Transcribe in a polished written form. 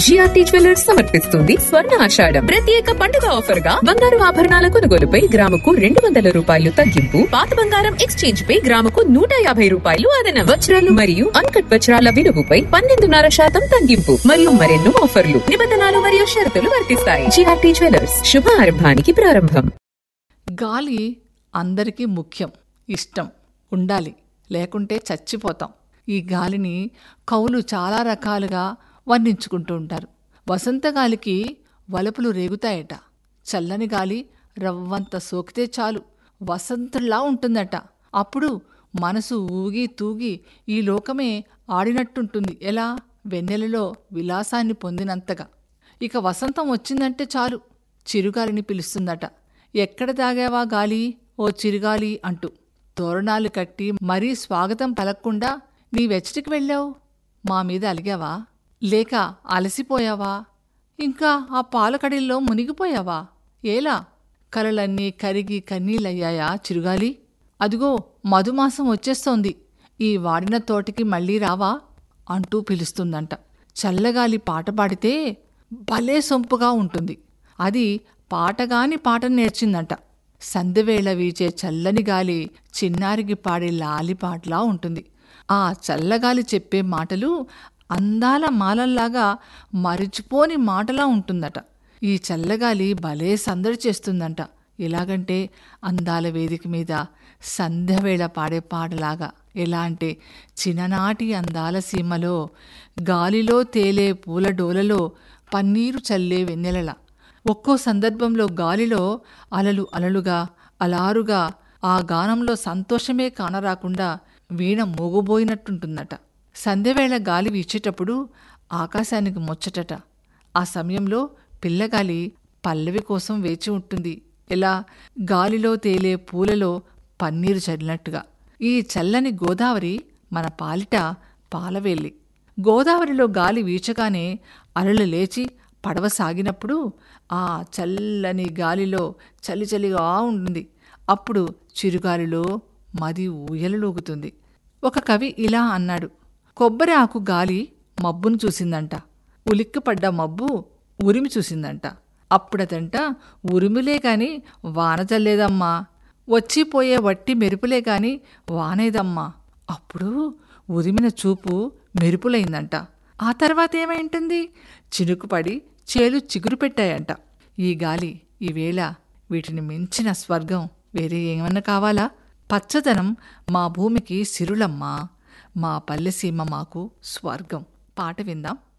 GRT jewellers సమర్పిస్తుంది స్వర్ణ ఆషాఢం ప్రత్యేక పండుగ ఆఫర్ గా బంగారు ఆభరణాల కొనుగోలుపై గ్రాముకు 200 రూపాయలు తగ్గింపు, పాత బంగారం ఎక్స్చేంజ్ పై గ్రాముకు 150 రూపాయలు అదనం, వజ్రాలు మరియు అన్కట్ వజ్రాల విలువపై 12.5% తగ్గింపు మరియు మరెన్నో ఆఫర్లు, నిబంధనలు మరియు షరతులు వర్తిస్తాయి. జిఆర్టీ జ్యువెలర్స్, శుభారంభానికి ప్రారంభం. గాలి అందరికీ ముఖ్యం, ఇష్టం, ఉండాలి, లేకుంటే చచ్చిపోతాం. ఈ గాలిని కవులు చాలా రకాలుగా వర్ణించుకుంటూ ఉంటారు. వసంతగాలికి వలపులు రేగుతాయట. చల్లని గాలి రవ్వంత సోకితే చాలు వసంతంలా ఉంటుందట. అప్పుడు మనసు ఊగి తూగి ఈ లోకమే ఆడినట్టుంటుంది. ఎలా? వెన్నెలలో విలాసాన్ని పొందినంతగా. ఇక వసంతం వచ్చిందంటే చాలు చిరుగాలిని పిలుస్తుందట. ఎక్కడ దాగావా గాలి, ఓ చిరుగాలి అంటూ. తోరణాలు కట్టి మరీ స్వాగతం పలక్కుండా నీవెచ్చటికి వెళ్ళావు? మా మీద అలిగావా? లేక అలసిపోయావా? ఇంకా ఆ పాలకడిల్లో మునిగిపోయావా? ఏలా? కలలన్నీ కరిగి కన్నీళ్ళయ్యాయా చిరుగాలి? అదిగో మధుమాసం వచ్చేస్తోంది, ఈ వాడిన తోటికి మళ్ళీ రావా అంటూ పిలుస్తుందంట. చల్లగాలి పాట పాడితే భలే సొంపుగా ఉంటుంది. అది పాటగాని పాటను నేర్చిందంట. సందెవేళ వీచే చల్లని గాలి చిన్నారికి పాడే లాలిపాటలా ఉంటుంది. ఆ చల్లగాలి చెప్పే మాటలు అందాల మాలల్లాగా మరిచిపోని మాటలా ఉంటుందట. ఈ చల్లగాలి భలే సందడి చేస్తుందంట. ఎలాగంటే అందాల వేదిక మీద సంధ్యవేళ పాడే పాటలాగా. ఎలా అంటే చిన్ననాటి అందాల సీమలో గాలిలో తేలే పూల డోలలో పన్నీరు చల్లే వెన్నెలలా. ఒక్కో సందర్భంలో గాలిలో అలలు అలలుగా అలారుగా ఆ గానంలో సంతోషమే కానరాకుండా వీణ మోగబోయినట్టుంటుందట. సంధ్యవేళ గాలి వీచేటప్పుడు ఆకాశానికి ముచ్చటట. ఆ సమయంలో పిల్లగాలి పల్లవి కోసం వేచి ఉంటుంది. ఎలా? గాలిలో తేలే పూలలో పన్నీరు చల్లినట్టుగా. ఈ చల్లని గోదావరి మన పాలిట పాలవేల్లి. గోదావరిలో గాలి వీచగానే అలలు లేచి పడవ సాగినప్పుడు ఆ చల్లని గాలిలో చలిచలిగా ఉంటుంది. అప్పుడు చిరుగాలిలో మది ఊయలలూగుతుంది. ఒక కవి ఇలా అన్నాడు: కొబ్బరి ఆకు గాలి మబ్బును చూసిందంట, ఉలిక్కిపడ్డ మబ్బు ఉరిమి చూసిందంట. అప్పుడదంట ఉరిమిలే కాని వాన చల్లేదమ్మా, వచ్చిపోయే వట్టి మెరుపులే కాని వానేదమ్మా. అప్పుడు ఉరిమిన చూపు మెరుపులైందంట. ఆ తర్వాత ఏమైంటుంది? చినుకుపడి చేలు చిగురు పెట్టాయంట. ఈ గాలి, ఈవేళ వీటిని మించిన స్వర్గం వేరే ఏమన్నా కావాలా? పచ్చదనం మా భూమికి సిరులమ్మా, మా పల్లెసీమ మాకు స్వర్గం. పాట విందాం.